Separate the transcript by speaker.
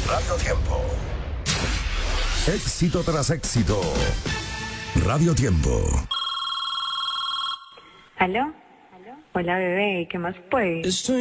Speaker 1: Radio Tiempo. Éxito tras éxito. Radio Tiempo.
Speaker 2: ¿Aló? Hola, bebé, ¿qué más pues?